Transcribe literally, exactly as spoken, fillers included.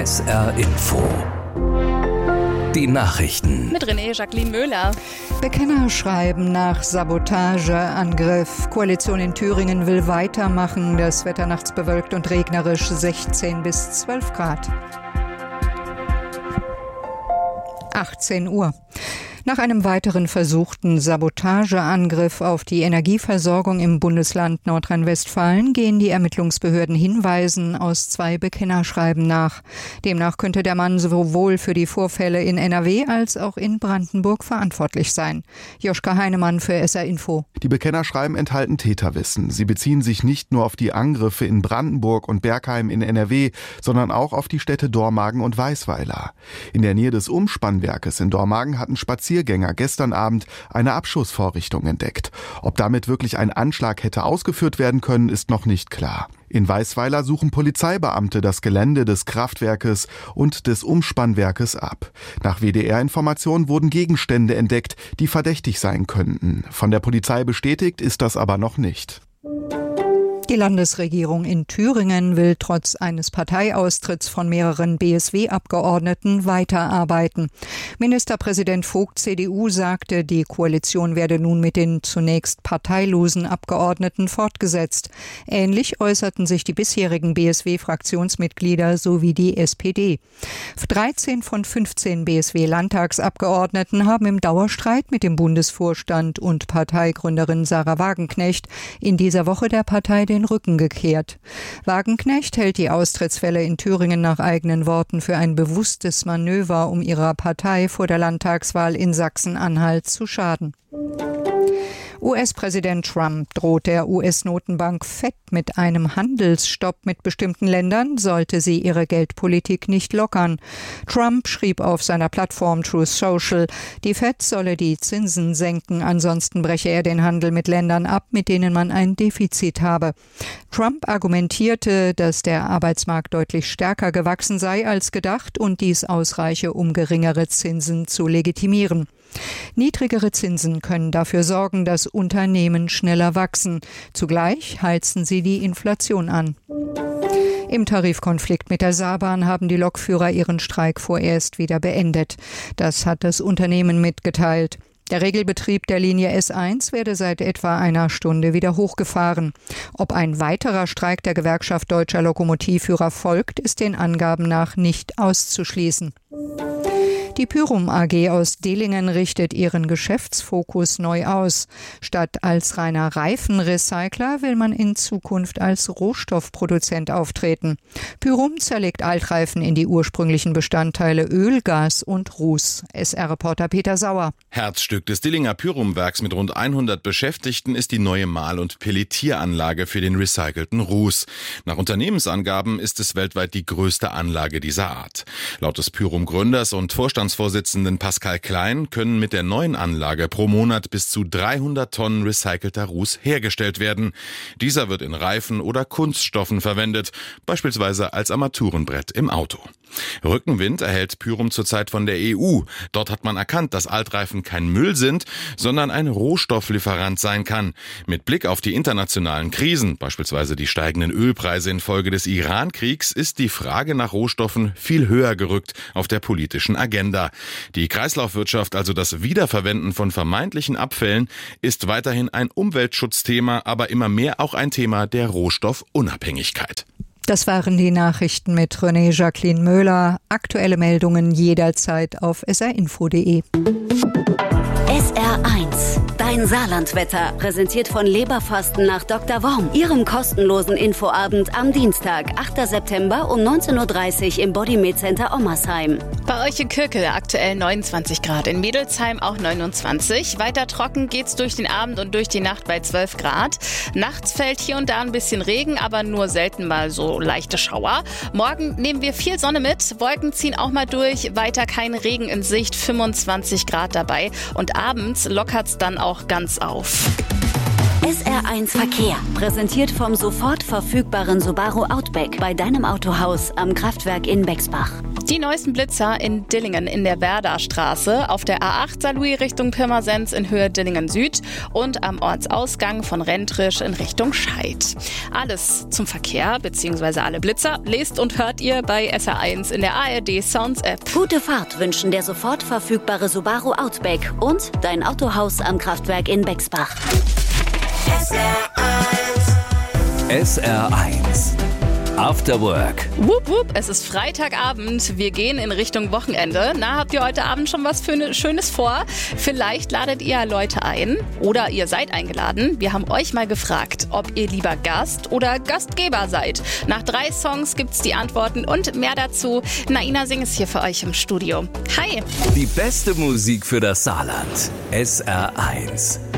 S R Info. Die Nachrichten. Mit René Jacqueline Möhler. Bekennerschreiben nach Sabotageangriff. Koalition in Thüringen will weitermachen. Das Wetter nachts bewölkt und regnerisch, sechzehn bis zwölf Grad. achtzehn Uhr. Nach einem weiteren versuchten Sabotageangriff auf die Energieversorgung im Bundesland Nordrhein-Westfalen gehen die Ermittlungsbehörden Hinweisen aus zwei Bekennerschreiben nach. Demnach könnte der Mann sowohl für die Vorfälle in N R W als auch in Brandenburg verantwortlich sein. Joschka Heinemann für S R Info. Die Bekennerschreiben enthalten Täterwissen. Sie beziehen sich nicht nur auf die Angriffe in Brandenburg und Bergheim in N R W, sondern auch auf die Städte Dormagen und Weisweiler. In der Nähe des Umspannwerkes in Dormagen hatten Spaziergänger gestern Abend eine Abschussvorrichtung entdeckt. Ob damit wirklich ein Anschlag hätte ausgeführt werden können, ist noch nicht klar. In Weisweiler suchen Polizeibeamte das Gelände des Kraftwerkes und des Umspannwerkes ab. Nach W D R-Informationen wurden Gegenstände entdeckt, die verdächtig sein könnten. Von der Polizei bestätigt ist das aber noch nicht. Die Landesregierung in Thüringen will trotz eines Parteiaustritts von mehreren B S W-Abgeordneten weiterarbeiten. Ministerpräsident Vogt C D U sagte, die Koalition werde nun mit den zunächst parteilosen Abgeordneten fortgesetzt. Ähnlich äußerten sich die bisherigen B S W-Fraktionsmitglieder sowie die S P D. dreizehn von fünfzehn B S W-Landtagsabgeordneten haben im Dauerstreit mit dem Bundesvorstand und Parteigründerin Sarah Wagenknecht in dieser Woche der Partei den Rücken gekehrt. Wagenknecht hält die Austrittsfälle in Thüringen nach eigenen Worten für ein bewusstes Manöver, um ihrer Partei vor der Landtagswahl in Sachsen-Anhalt zu schaden. U S-Präsident Trump droht der U S-Notenbank Fed mit einem Handelsstopp mit bestimmten Ländern, sollte sie ihre Geldpolitik nicht lockern. Trump schrieb auf seiner Plattform Truth Social, die Fed solle die Zinsen senken, ansonsten breche er den Handel mit Ländern ab, mit denen man ein Defizit habe. Trump argumentierte, dass der Arbeitsmarkt deutlich stärker gewachsen sei als gedacht und dies ausreiche, um geringere Zinsen zu legitimieren. Niedrigere Zinsen können dafür sorgen, dass Unternehmen schneller wachsen. Zugleich heizen sie die Inflation an. Im Tarifkonflikt mit der Saarbahn haben die Lokführer ihren Streik vorerst wieder beendet. Das hat das Unternehmen mitgeteilt. Der Regelbetrieb der Linie S eins werde seit etwa einer Stunde wieder hochgefahren. Ob ein weiterer Streik der Gewerkschaft Deutscher Lokomotivführer folgt, ist den Angaben nach nicht auszuschließen. Die Pyrum A G aus Dillingen richtet ihren Geschäftsfokus neu aus. Statt als reiner Reifenrecycler will man in Zukunft als Rohstoffproduzent auftreten. Pyrum zerlegt Altreifen in die ursprünglichen Bestandteile Öl, Gas und Ruß. S R-Reporter Peter Sauer. Herzstück des Dillinger Pyrum-Werks mit rund hundert Beschäftigten ist die neue Mahl- und Pelletieranlage für den recycelten Ruß. Nach Unternehmensangaben ist es weltweit die größte Anlage dieser Art. Laut des Pyrum-Gründers und Vorstandsvorsitzenden Pascal Klein können mit der neuen Anlage pro Monat bis zu dreihundert Tonnen recycelter Ruß hergestellt werden. Dieser wird in Reifen oder Kunststoffen verwendet, beispielsweise als Armaturenbrett im Auto. Rückenwind erhält Pyrum zurzeit von der E U. Dort hat man erkannt, dass Altreifen kein Müll sind, sondern ein Rohstofflieferant sein kann. Mit Blick auf die internationalen Krisen, beispielsweise die steigenden Ölpreise infolge des Iran-Kriegs, ist die Frage nach Rohstoffen viel höher gerückt auf der politischen Agenda. Die Kreislaufwirtschaft, also das Wiederverwenden von vermeintlichen Abfällen, ist weiterhin ein Umweltschutzthema, aber immer mehr auch ein Thema der Rohstoffunabhängigkeit. Das waren die Nachrichten mit René Jacqueline Möhler. Aktuelle Meldungen jederzeit auf s r info punkt d e. S R eins. Dein Saarlandwetter, präsentiert von Leberfasten nach Doktor Worm. Ihrem kostenlosen Infoabend am Dienstag, achter September um neunzehn Uhr dreißig im Bodymed Center Ommersheim. Bei euch in Kürkel aktuell neunundzwanzig Grad, in Mädelsheim auch neunundzwanzig. Weiter trocken geht's durch den Abend und durch die Nacht bei zwölf Grad. Nachts fällt hier und da ein bisschen Regen, aber nur selten mal so leichte Schauer. Morgen nehmen wir viel Sonne mit, Wolken ziehen auch mal durch, weiter kein Regen in Sicht, fünfundzwanzig Grad dabei und abends lockert's dann auch ganz auf. S R eins Verkehr, präsentiert vom sofort verfügbaren Subaru Outback bei deinem Autohaus am Kraftwerk in Bexbach. Die neuesten Blitzer in Dillingen in der Werderstraße, auf der A acht Saarlouis Richtung Pirmasens in Höhe Dillingen Süd und am Ortsausgang von Rentrisch in Richtung Scheid. Alles zum Verkehr bzw. alle Blitzer lest und hört ihr bei S R eins in der A R D Sounds App. Gute Fahrt wünschen der sofort verfügbare Subaru Outback und dein Autohaus am Kraftwerk in Bexbach. S R eins. S R eins. After Work. Wupp, wupp, es ist Freitagabend. Wir gehen in Richtung Wochenende. Na, habt ihr heute Abend schon was für ne, Schönes vor? Vielleicht ladet ihr Leute ein oder ihr seid eingeladen. Wir haben euch mal gefragt, ob ihr lieber Gast oder Gastgeber seid. Nach drei Songs gibt's die Antworten und mehr dazu. Naina Singh ist hier für euch im Studio. Hi! Die beste Musik für das Saarland. S R eins.